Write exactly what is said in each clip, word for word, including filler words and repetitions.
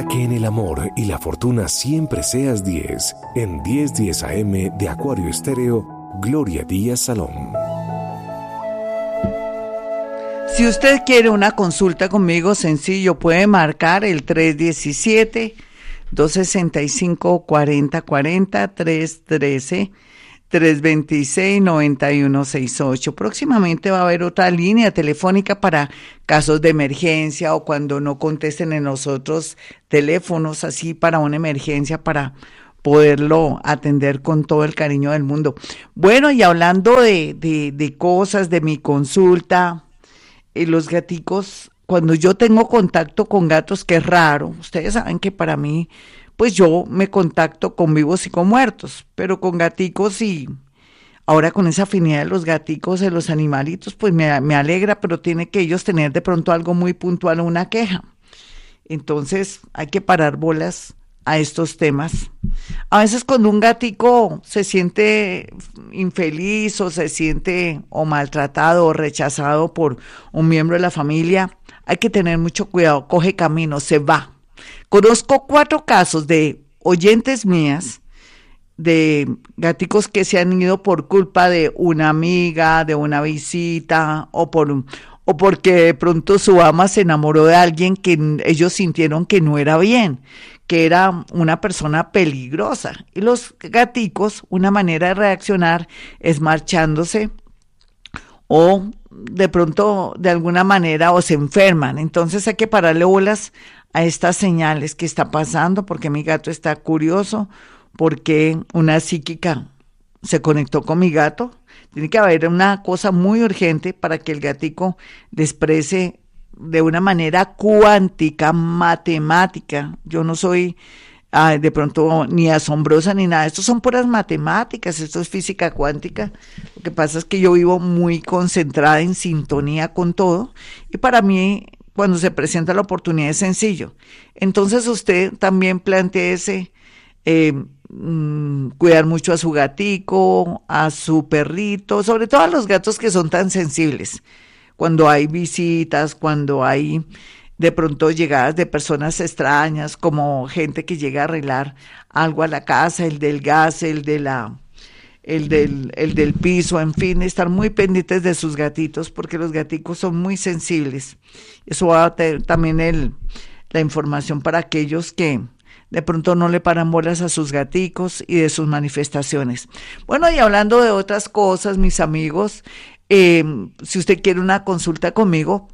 Para que en el amor y la fortuna siempre seas diez, en diez diez A M de Acuario Estéreo, Gloria Díaz Salón. Si usted quiere una consulta conmigo, sencillo, puede marcar el tres diecisiete, dos sesenta y cinco, cuarenta cuarenta, tres trece, tres veintiséis, noventa y uno sesenta y ocho. Próximamente va a haber otra línea telefónica para casos de emergencia o cuando no contesten en los otros teléfonos, así para una emergencia, para poderlo atender con todo el cariño del mundo. Bueno, y hablando de, de, de cosas, de mi consulta, eh, los gaticos, cuando yo tengo contacto con gatos, que es raro, ustedes saben que para mí, pues yo me contacto con vivos y con muertos, pero con gaticos y ahora con esa afinidad de los gaticos, de los animalitos, pues me, me alegra, pero tiene que ellos tener de pronto algo muy puntual o una queja. Entonces hay que parar bolas a estos temas. A veces cuando un gatico se siente infeliz o se siente o maltratado o rechazado por un miembro de la familia, hay que tener mucho cuidado, coge camino, se va. Conozco cuatro casos de oyentes mías, de gaticos que se han ido por culpa de una amiga, de una visita, o por un, o porque de pronto su ama se enamoró de alguien que ellos sintieron que no era bien, que era una persona peligrosa. Y los gaticos, una manera de reaccionar es marchándose o de pronto de alguna manera o se enferman. Entonces hay que pararle bolas a estas señales que está pasando, porque mi gato está curioso, porque una psíquica se conectó con mi gato. Tiene que haber una cosa muy urgente para que el gatico le exprese de una manera cuántica, matemática. Yo no soy ah, de pronto ni asombrosa ni nada. Estos son puras matemáticas, esto es física cuántica. Lo que pasa es que yo vivo muy concentrada en sintonía con todo y para mí cuando se presenta la oportunidad es sencillo. Entonces usted también plantéese eh, mmm, cuidar mucho a su gatico, a su perrito, sobre todo a los gatos que son tan sensibles. Cuando hay visitas, cuando hay de pronto llegadas de personas extrañas, como gente que llega a arreglar algo a la casa, el del gas, el de la, el del, el del piso, en fin, estar muy pendientes de sus gatitos, porque los gaticos son muy sensibles. Eso va a tener también el, la información para aquellos que de pronto no le paran bolas a sus gaticos y de sus manifestaciones. Bueno, y hablando de otras cosas, mis amigos, Eh, si usted quiere una consulta conmigo,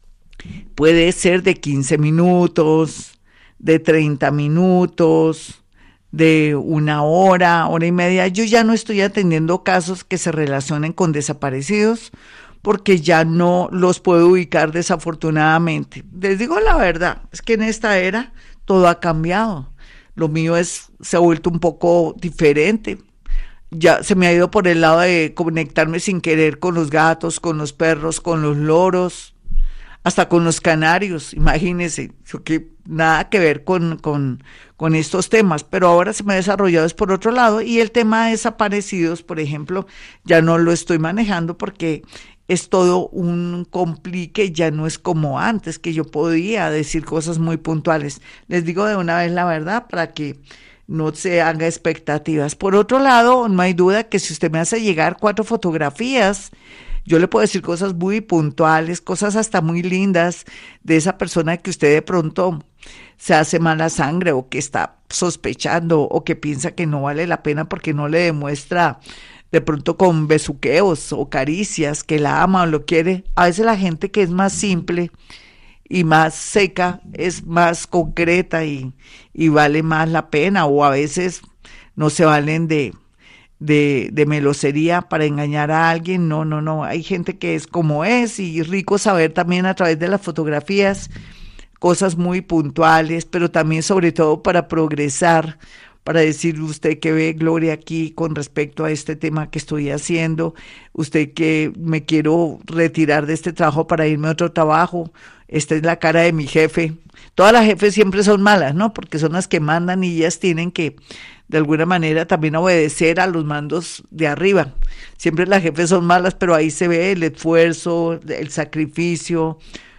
puede ser de quince minutos, de treinta minutos, de una hora, hora y media. Yo ya no estoy atendiendo casos que se relacionen con desaparecidos, porque ya no los puedo ubicar desafortunadamente. Les digo la verdad, es que en esta era todo ha cambiado. Lo mío es, se ha vuelto un poco diferente. Ya se me ha ido por el lado de conectarme sin querer con los gatos, con los perros, con los loros, hasta con los canarios, imagínense, que nada que ver con, con, con estos temas, pero ahora se me ha desarrollado es por otro lado, y el tema de desaparecidos, por ejemplo, ya no lo estoy manejando porque es todo un complique, ya no es como antes, que yo podía decir cosas muy puntuales. Les digo de una vez la verdad para que no se haga expectativas. Por otro lado, no hay duda que si usted me hace llegar cuatro fotografías, yo le puedo decir cosas muy puntuales, cosas hasta muy lindas de esa persona que usted de pronto se hace mala sangre o que está sospechando o que piensa que no vale la pena porque no le demuestra de pronto con besuqueos o caricias que la ama o lo quiere. A veces la gente que es más simple y más seca es más concreta y, y vale más la pena, o a veces no se valen de, de, de melosería para engañar a alguien. No, no, no, hay gente que es como es, y rico saber también a través de las fotografías cosas muy puntuales, pero también sobre todo para progresar, para decir usted que ve, Gloria, aquí con respecto a este tema que estoy haciendo, usted que me quiero retirar de este trabajo para irme a otro trabajo, esta es la cara de mi jefe. Todas las jefes siempre son malas, ¿no? Porque son las que mandan y ellas tienen que, de alguna manera, también obedecer a los mandos de arriba. Siempre las jefes son malas, pero ahí se ve el esfuerzo, el sacrificio,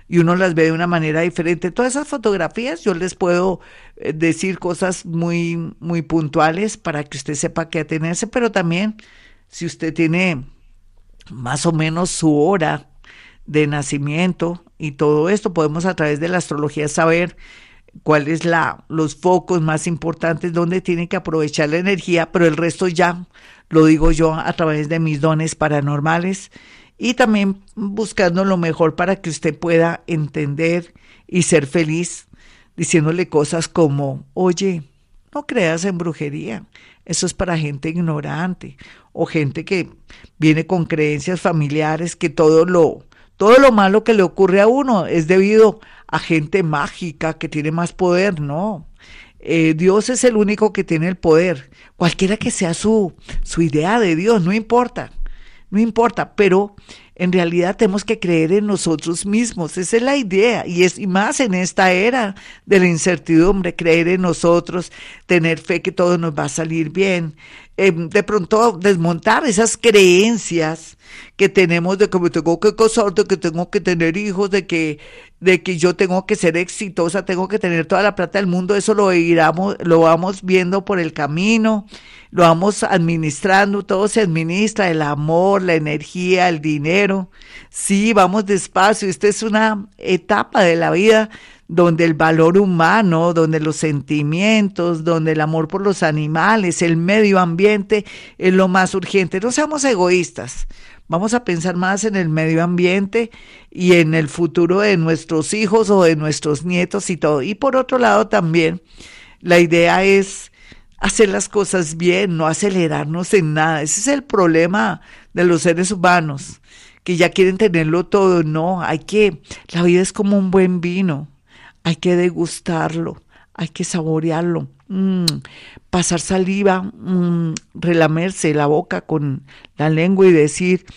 y uno las ve de una manera diferente. Todas esas fotografías yo les puedo eh, decir cosas muy, muy puntuales para que usted sepa qué atenerse, pero también si usted tiene más o menos su hora de nacimiento y todo esto, podemos a través de la astrología saber cuáles la los focos más importantes, donde tiene que aprovechar la energía, pero el resto ya lo digo yo a través de mis dones paranormales y también buscando lo mejor para que usted pueda entender y ser feliz, diciéndole cosas como, oye, no creas en brujería, eso es para gente ignorante o gente que viene con creencias familiares que todo lo Todo lo malo que le ocurre a uno es debido a gente mágica que tiene más poder, no. Eh, Dios es el único que tiene el poder. Cualquiera que sea su, su idea de Dios, no importa, no importa, pero en realidad tenemos que creer en nosotros mismos, esa es la idea, y es y más en esta era de la incertidumbre, creer en nosotros, tener fe que todo nos va a salir bien, eh, de pronto desmontar esas creencias que tenemos de que me tengo que casar, de que tengo que tener hijos, de que, de que yo tengo que ser exitosa, tengo que tener toda la plata del mundo, eso lo iramos, lo vamos viendo por el camino, lo vamos administrando, todo se administra, el amor, la energía, el dinero, sí, vamos despacio, esta es una etapa de la vida donde el valor humano, donde los sentimientos, donde el amor por los animales, el medio ambiente es lo más urgente, no seamos egoístas. Vamos a pensar más en el medio ambiente y en el futuro de nuestros hijos o de nuestros nietos y todo. Y por otro lado también, la idea es hacer las cosas bien, no acelerarnos en nada. Ese es el problema de los seres humanos, que ya quieren tenerlo todo. No, hay que, la vida es como un buen vino, hay que degustarlo, hay que saborearlo. Mm, pasar saliva, mm, relamerse la boca con la lengua y decir,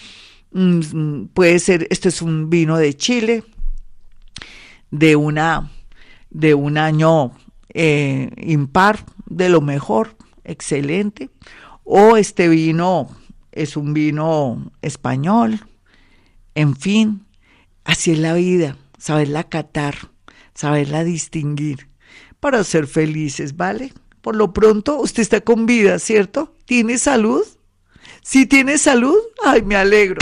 mm, puede ser, este es un vino de Chile, de una, de un año eh, impar, de lo mejor, excelente, o este vino es un vino español, en fin, así es la vida, saberla catar, saberla distinguir, para ser felices, ¿vale? Por lo pronto, usted está con vida, ¿cierto? ¿Tiene salud? ¿Sí tiene salud? Ay, me alegro.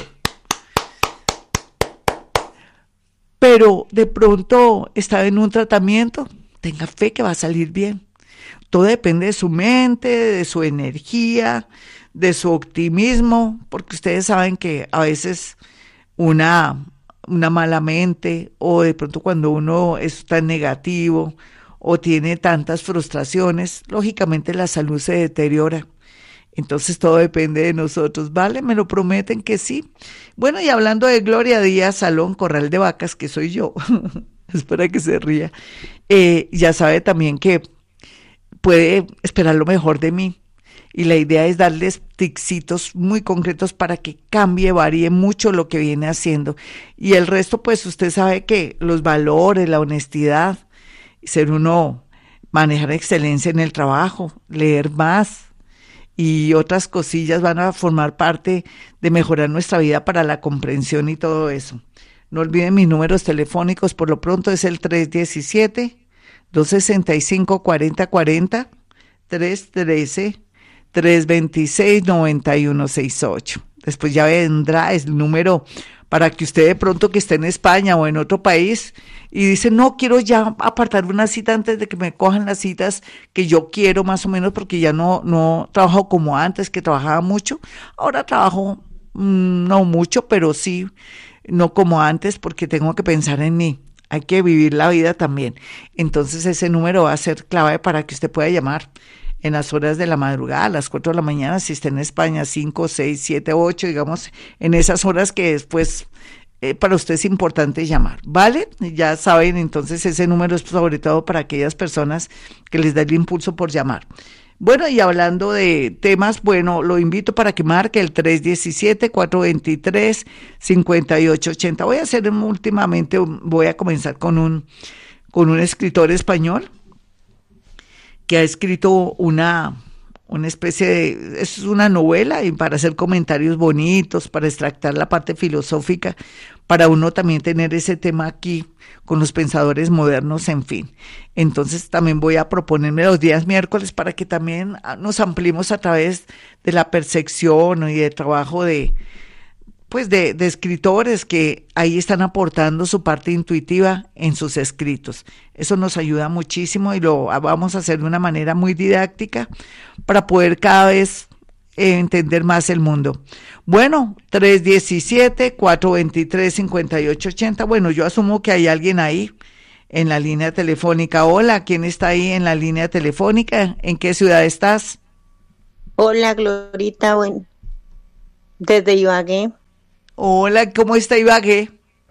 Pero de pronto está en un tratamiento, tenga fe que va a salir bien. Todo depende de su mente, de su energía, de su optimismo, porque ustedes saben que a veces una, una mala mente, o de pronto cuando uno es tan negativo, o tiene tantas frustraciones, lógicamente la salud se deteriora. Entonces todo depende de nosotros, ¿vale? ¿Me lo prometen que sí? Bueno, y hablando de Gloria Díaz Salón, Corral de Vacas, que soy yo, es para que se ría, eh, ya sabe también que puede esperar lo mejor de mí. Y la idea es darles ticsitos muy concretos para que cambie, varíe mucho lo que viene haciendo. Y el resto, pues usted sabe que los valores, la honestidad, ser uno, manejar excelencia en el trabajo, leer más y otras cosillas van a formar parte de mejorar nuestra vida para la comprensión y todo eso. No olviden mis números telefónicos, por lo pronto es el tres uno siete, dos seis cinco, cuatro cero cuatro cero, tres uno tres, tres dos seis, nueve uno seis ocho. Después ya vendrá el número para que usted de pronto que esté en España o en otro país y dice, no, quiero ya apartar una cita antes de que me cojan las citas que yo quiero más o menos, porque ya no, no trabajo como antes, que trabajaba mucho. Ahora trabajo mmm, no mucho, pero sí, no como antes, porque tengo que pensar en mí. Hay que vivir la vida también. Entonces ese número va a ser clave para que usted pueda llamar en las horas de la madrugada, a las cuatro de la mañana, si está en España, cinco, seis, siete, ocho, digamos, en esas horas que después eh, para usted es importante llamar, ¿vale? Ya saben, entonces ese número es sobre todo para aquellas personas que les da el impulso por llamar. Bueno, y hablando de temas, bueno, lo invito para que marque el tres uno siete, cuatro dos tres, cinco ocho ocho cero. Voy a hacer últimamente, voy a comenzar con un, con un escritor español que ha escrito una, una especie de, es una novela y para hacer comentarios bonitos, para extractar la parte filosófica, para uno también tener ese tema aquí con los pensadores modernos, en fin. Entonces también voy a proponerme los días miércoles para que también nos ampliemos a través de la percepción y de trabajo de, pues de, de escritores que ahí están aportando su parte intuitiva en sus escritos. Eso nos ayuda muchísimo y lo vamos a hacer de una manera muy didáctica para poder cada vez eh, entender más el mundo. Bueno, tres uno siete, cuatro dos tres, cinco ocho ocho cero. Bueno, yo asumo que hay alguien ahí en la línea telefónica. Hola, ¿quién está ahí en la línea telefónica? ¿En qué ciudad estás? Hola, Glorita, bueno, desde Ibagué. Hola, ¿cómo está Ibagué?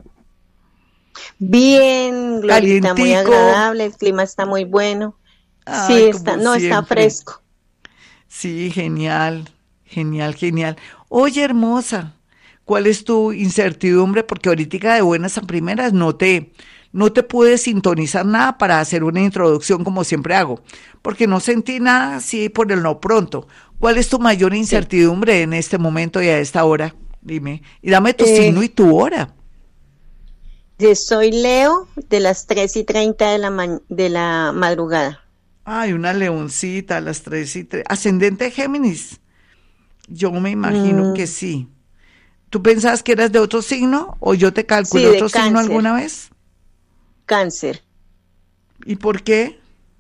Bien, Glorita, muy agradable, el clima está muy bueno. Ay, sí, está, no, siempre. Está fresco. Sí, genial, genial, genial. Oye, hermosa, ¿cuál es tu incertidumbre? Porque ahorita de buenas a primeras no te, no te pude sintonizar nada para hacer una introducción como siempre hago, porque no sentí nada así por el no pronto. ¿Cuál es tu mayor incertidumbre sí. en este momento y a esta hora? Dime, y dame tu eh, signo y tu hora. Yo soy Leo de las tres y treinta de la, ma- de la madrugada. Ay, una leoncita a las tres y tres. ¿Ascendente Géminis? Yo me imagino mm. que sí. ¿Tú pensabas que eras de otro signo o yo te calculé sí, otro cáncer. Signo alguna vez? Cáncer. ¿Y por qué?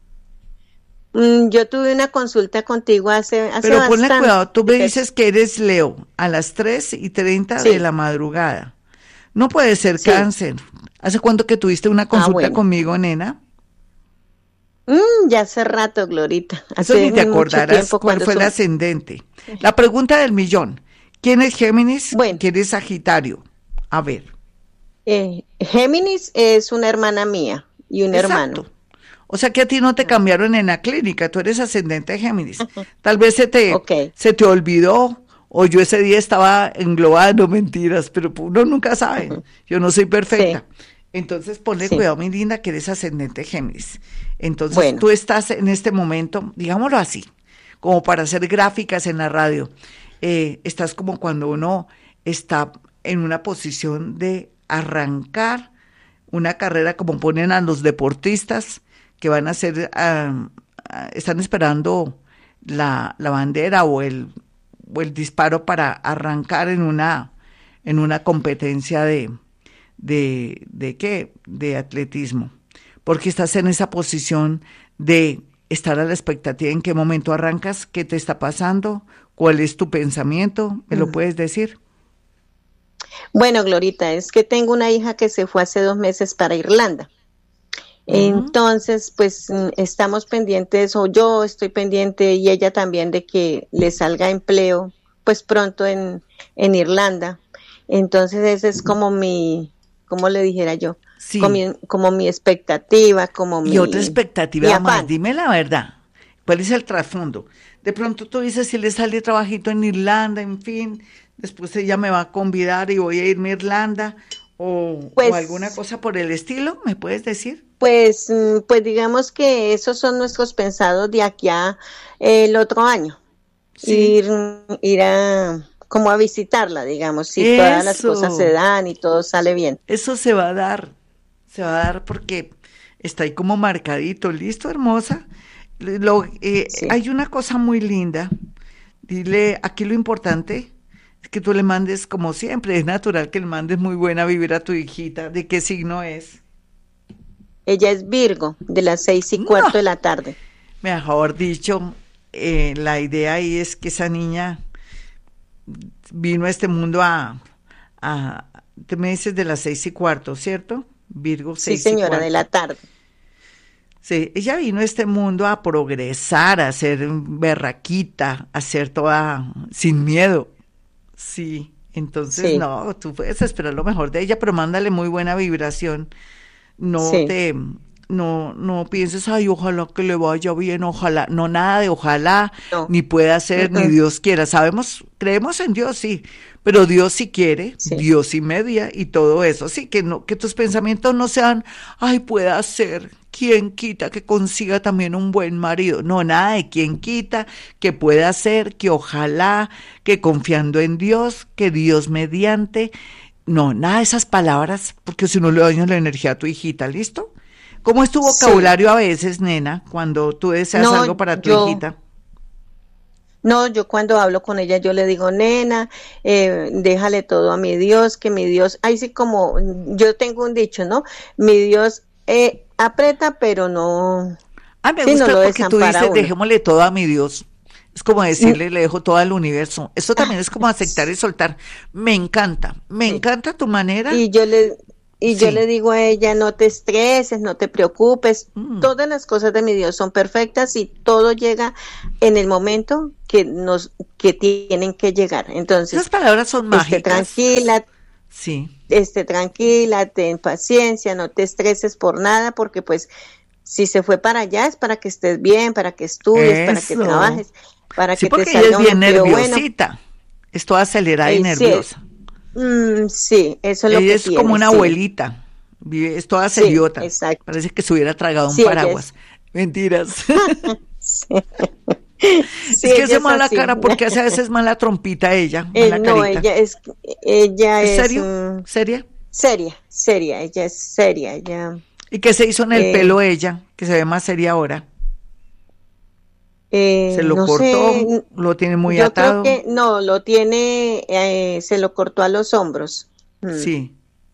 Mm, yo tuve una consulta contigo hace, hace Pero bastante. ponle cuidado, tú me dices que eres Leo a las tres y treinta sí. de la madrugada. No puede ser sí. cáncer. ¿Hace cuánto que tuviste una consulta ah, bueno. conmigo, nena? Mm, ya hace rato, Glorita. Eso ni te acordarás cuál fue el ascendente. La pregunta del millón. ¿Quién es Géminis? Bueno. ¿Quién es Sagitario? A ver. Eh, Géminis es una hermana mía y un Exacto. hermano. O sea que a ti no te cambiaron en la clínica, tú eres ascendente Géminis. Tal vez se te, okay. se te olvidó o yo ese día estaba englobando mentiras, pero uno nunca sabe. Yo no soy perfecta. Sí. Entonces ponle sí. cuidado, mi linda, que eres ascendente Géminis. Entonces bueno. tú estás en este momento, digámoslo así, como para hacer gráficas en la radio, eh, estás como cuando uno está en una posición de arrancar una carrera como ponen a los deportistas que van a hacer, uh, uh, están esperando la, la bandera o el, o el disparo para arrancar en una, en una competencia de, de, de ¿qué? De atletismo. Porque estás en esa posición de estar a la expectativa en qué momento arrancas, qué te está pasando, cuál es tu pensamiento, ¿me lo puedes decir? Bueno, Glorita, es que tengo una hija que se fue hace dos meses para Irlanda. Uh-huh. Entonces, pues estamos pendientes, o yo estoy pendiente y ella también, de que le salga empleo, pues pronto en, en Irlanda. Entonces, esa es como mi, ¿cómo le dijera yo? Sí. Como, mi, como mi expectativa, como mi... Y otra expectativa más, dime la verdad, ¿cuál es el trasfondo? De pronto tú dices, si le sale trabajito en Irlanda, en fin, después ella me va a convidar y voy a irme a Irlanda, o, pues, o alguna cosa por el estilo, ¿me puedes decir? Pues, pues digamos que esos son nuestros pensados de aquí a el otro año, sí. ir, ir a... como a visitarla, digamos, si Eso. todas las cosas se dan y todo sale bien. Eso se va a dar, se va a dar porque está ahí como marcadito, ¿listo, hermosa? Lo, eh, sí. Hay una cosa muy linda, dile, aquí lo importante es que tú le mandes, como siempre, es natural que le mandes muy buena vibra a tu hijita. ¿De qué signo es? Ella es Virgo, de las seis y cuarto no. de la tarde. Mejor dicho, eh, la idea ahí es que esa niña vino a este mundo a, a, te me dices de las seis y cuarto, ¿cierto? Virgo, seis sí, señora, y cuarto. de la tarde. Sí, ella vino a este mundo a progresar, a ser berraquita, a ser toda sin miedo. Sí, entonces sí. no, tú puedes esperar lo mejor de ella, pero mándale muy buena vibración. No sí. te no, no pienses, ay, ojalá que le vaya bien, ojalá, no nada de ojalá, no. Ni pueda ser, uh-huh. Ni Dios quiera. Sabemos, creemos en Dios, sí, pero Dios sí quiere, sí. Dios sí media y todo eso, sí, que no, que tus pensamientos no sean, ay, pueda ser, quién quita que consiga también un buen marido, no, nada de quién quita, que pueda ser, que ojalá, que confiando en Dios, que Dios mediante, no, nada de esas palabras, porque si no le dañas la energía a tu hijita, ¿listo? ¿Cómo es tu vocabulario sí. A veces, nena, cuando tú deseas no, algo para tu yo, hijita? No, yo cuando hablo con ella, yo le digo, nena, eh, déjale todo a mi Dios, que mi Dios, ahí sí como, yo tengo un dicho, ¿no? Mi Dios eh, aprieta, pero no... Ah, me sí, gusta no porque tú dices, dejémosle todo a mi Dios. Es como decirle, le dejo todo al universo. Esto también es como aceptar y soltar. Me encanta, me sí. encanta tu manera. Y yo le... Y sí. Yo le digo a ella, no te estreses, no te preocupes, mm. todas las cosas de mi Dios son perfectas y todo llega en el momento que nos que tienen que llegar. Entonces, las palabras son mágicas. Esté tranquila, sí. esté tranquila, ten paciencia, no te estreses por nada, porque pues si se fue para allá es para que estés bien, para que estudies, Eso. Para que trabajes, para sí, que te salga ella es bien un nerviosita, bueno. Es toda acelerada y, y nerviosa. Sí. Mm, sí, eso es lo ella que es tiene, como una sí. Abuelita, vive, es toda seriota, sí, exacto. Parece que se hubiera tragado un sí, paraguas, es... mentiras. sí. Es sí, que hace es mala así. cara porque hace a veces mala trompita ella, eh, mala no, carita. ella es, ella ¿Es es serio? um, ¿Seria? Seria, seria, ella es seria, ella. ¿Y qué se hizo en el eh, pelo ella, que se ve más seria ahora? Eh, ¿Se lo no cortó? Sé, ¿Lo tiene muy yo atado? Creo que no, lo tiene, eh, se lo cortó a los hombros. Mm. Sí.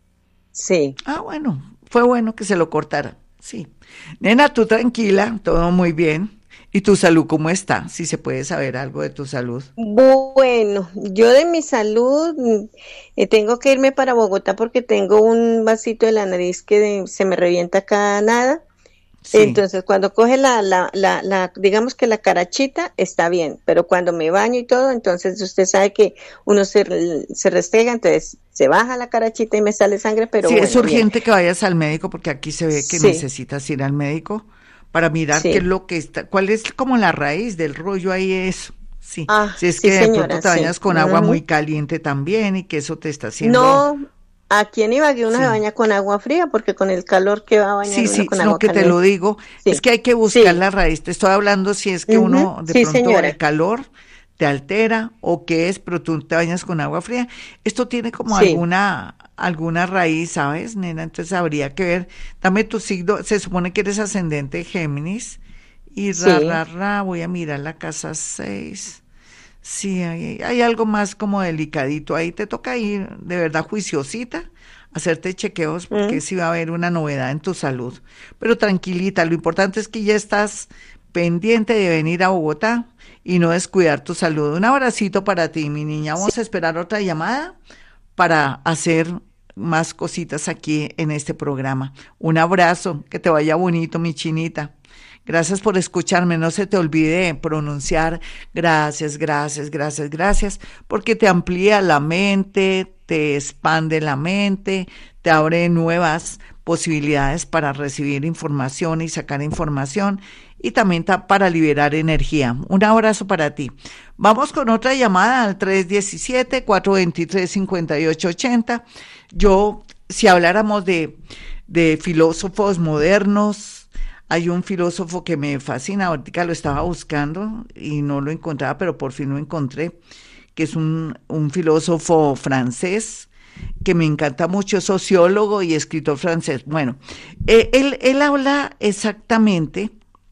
Sí. Ah, bueno, fue bueno que se lo cortara, sí. Nena, tú tranquila, todo muy bien. ¿Y tu salud cómo está? Si se puede saber algo de tu salud. Bueno, yo de mi salud eh, tengo que irme para Bogotá porque tengo un vasito de la nariz que de, se me revienta cada nada. Sí. Entonces, cuando coge la, la, la, la, digamos que la carachita, está bien, pero cuando me baño y todo, entonces usted sabe que uno se, se restrega, entonces se baja la carachita y me sale sangre, pero sí, bueno, es urgente bien. Que vayas al médico porque aquí se ve que sí. Necesitas ir al médico para mirar sí. Qué es lo que está, cuál es como la raíz del rollo ahí eso. Sí, ah, si es sí, que señora, de pronto te bañas sí. con agua uh-huh. Muy caliente también y que eso te está haciendo... No, aquí en Ibagué uno sí. Se baña con agua fría porque con el calor que va a bañar sí, uno sí, con no, agua que caliente. Te lo digo, sí. Es que hay que buscar sí. La raíz, te estoy hablando si es que uh-huh. Uno de sí, pronto señora. El calor te altera o qué es, pero tú te bañas con agua fría, esto tiene como sí. alguna alguna raíz, ¿sabes, nena? Entonces habría que ver, dame tu signo, se supone que eres ascendente Géminis, y ra, sí. ra, ra, voy a mirar la casa seis, sí, hay, hay algo más como delicadito, ahí te toca ir de verdad juiciosita, hacerte chequeos porque mm. sí va a haber una novedad en tu salud, pero tranquilita, lo importante es que ya estás pendiente de venir a Bogotá y no descuidar tu salud. Un abracito para ti, mi niña, vamos sí. A esperar otra llamada para hacer más cositas aquí en este programa. Un abrazo, que te vaya bonito, mi chinita. Gracias por escucharme, no se te olvide pronunciar gracias, gracias, gracias, gracias, porque te amplía la mente, te expande la mente, te abre nuevas posibilidades para recibir información y sacar información y también para liberar energía. Un abrazo para ti. Vamos con otra llamada al tres uno siete, cuatro dos tres, cinco ocho ocho cero. Yo, si habláramos de, de filósofos modernos, hay un filósofo que me fascina, ahorita lo estaba buscando y no lo encontraba, pero por fin lo encontré, que es un, un filósofo francés que me encanta mucho, sociólogo y escritor francés. Bueno, eh, él, él habla exactamente,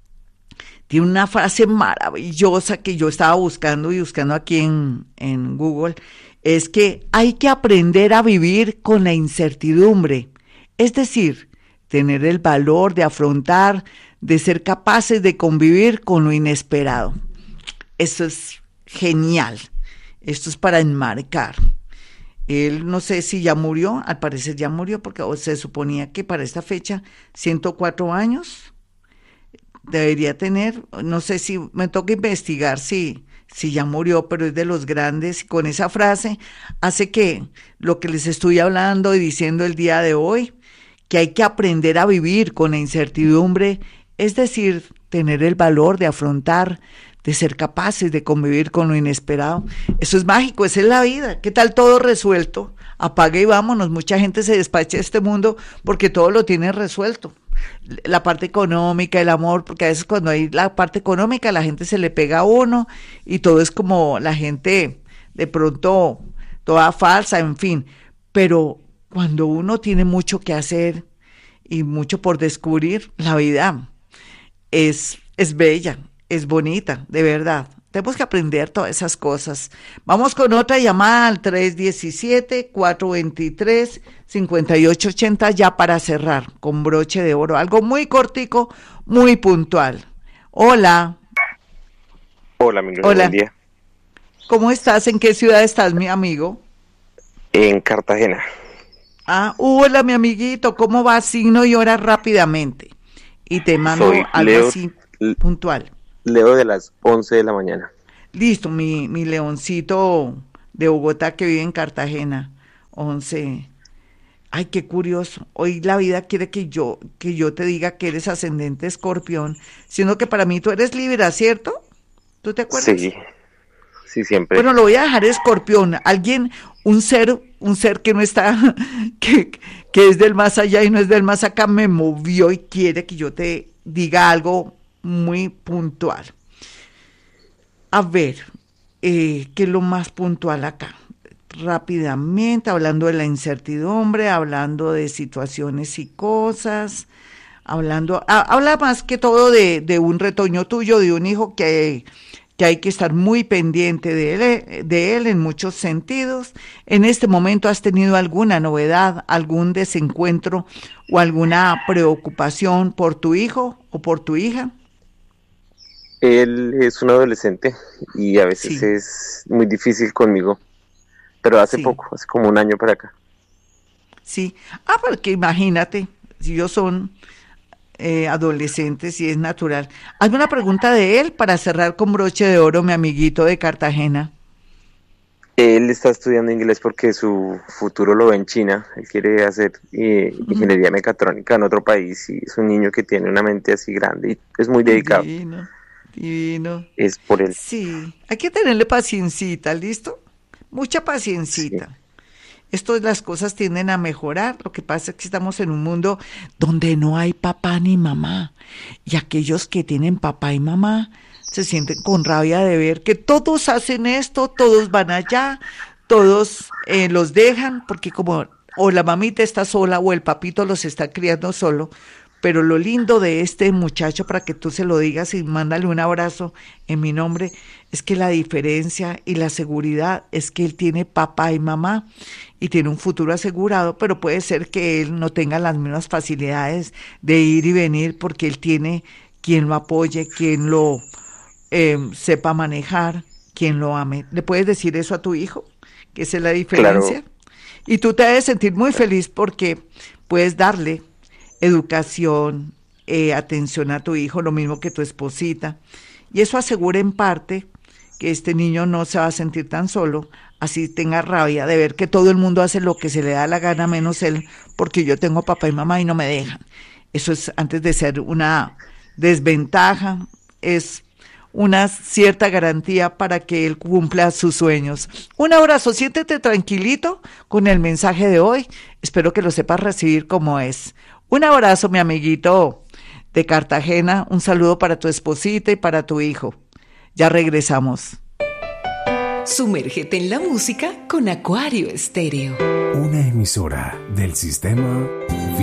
tiene una frase maravillosa que yo estaba buscando y buscando aquí en, en Google, es que hay que aprender a vivir con la incertidumbre, es decir, tener el valor de afrontar, de ser capaces de convivir con lo inesperado. Eso es genial, esto es para enmarcar. Él no sé si ya murió, al parecer ya murió, porque se suponía que para esta fecha, ciento cuatro años, debería tener, no sé si, me toca investigar si, si ya murió, pero es de los grandes, y con esa frase hace que lo que les estoy hablando y diciendo el día de hoy, que hay que aprender a vivir con la incertidumbre, es decir, tener el valor de afrontar, de ser capaces de convivir con lo inesperado. Eso es mágico, esa es la vida. ¿Qué tal todo resuelto? Apague y vámonos. Mucha gente se despacha de este mundo porque todo lo tiene resuelto. La parte económica, el amor, porque a veces cuando hay la parte económica la gente se le pega a uno y todo es como la gente de pronto toda falsa, en fin. Pero cuando uno tiene mucho que hacer y mucho por descubrir, la vida es, es bella, es bonita, de verdad. Tenemos que aprender todas esas cosas. Vamos con otra llamada al tres diecisiete, cuatrocientos veintitrés, cincuenta y ocho ochenta ya para cerrar con broche de oro. Algo muy cortico, muy puntual. Hola. Hola, mi Hola. Buen día. ¿Cómo estás? ¿En qué ciudad estás, mi amigo? En Cartagena. Ah, hola, mi amiguito. ¿Cómo va? Signo y hora rápidamente. Y te mando Soy algo Leo, así puntual. Leo de las once de la mañana. Listo, mi, mi leoncito de Bogotá que vive en Cartagena, once. Ay, qué curioso. Hoy la vida quiere que yo, que yo te diga que eres ascendente Escorpión, sino que para mí tú eres Libra, ¿cierto? ¿Tú te acuerdas? Sí, sí, siempre. Bueno, lo voy a dejar Escorpión. Alguien, un ser, un ser que no está, que, que es del más allá y no es del más acá, me movió y quiere que yo te diga algo muy puntual. A ver, eh, ¿qué es lo más puntual acá? Rápidamente, hablando de la incertidumbre, hablando de situaciones y cosas, hablando, a, habla más que todo de, de un retoño tuyo, de un hijo que, que hay que estar muy pendiente de él, de él en muchos sentidos. En este momento, ¿has tenido alguna novedad, algún desencuentro o alguna preocupación por tu hijo o por tu hija? Él es un adolescente y a veces Sí. es muy difícil conmigo, pero hace Sí. poco, hace como un año para acá. Sí. Ah, porque imagínate, si ellos son eh, adolescentes y es natural. Hazme una pregunta de él para cerrar con broche de oro, mi amiguito de Cartagena. Él está estudiando inglés porque su futuro lo ve en China. Él quiere hacer eh, ingeniería mecatrónica en otro país y es un niño que tiene una mente así grande y es muy dedicado. Divino, divino. Es por él. Sí, hay que tenerle paciencita, ¿listo? Mucha paciencita. Sí. Esto, las cosas tienden a mejorar. Lo que pasa es que estamos en un mundo donde no hay papá ni mamá. Y aquellos que tienen papá y mamá se sienten con rabia de ver que todos hacen esto, todos van allá, todos eh, los dejan, porque como o la mamita está sola o el papito los está criando solo. Pero lo lindo de este muchacho, para que tú se lo digas y mándale un abrazo en mi nombre, es que la diferencia y la seguridad es que él tiene papá y mamá y tiene un futuro asegurado, pero puede ser que él no tenga las mismas facilidades de ir y venir porque él tiene quien lo apoye, quien lo eh, sepa manejar, quien lo ame. ¿Le puedes decir eso a tu hijo? Que esa es la diferencia. Claro. Y tú te debes sentir muy feliz porque puedes darle educación, eh, atención a tu hijo, lo mismo que tu esposita. Y eso asegura en parte que este niño no se va a sentir tan solo, así tenga rabia de ver que todo el mundo hace lo que se le da la gana menos él, porque yo tengo papá y mamá y no me dejan. Eso es, antes de ser una desventaja, es una cierta garantía para que él cumpla sus sueños. Un abrazo, siéntete tranquilito con el mensaje de hoy. Espero que lo sepas recibir como es. Un abrazo, mi amiguito de Cartagena. Un saludo para tu esposita y para tu hijo. Ya regresamos. Sumérgete en la música con Acuario Estéreo. Una emisora del Sistema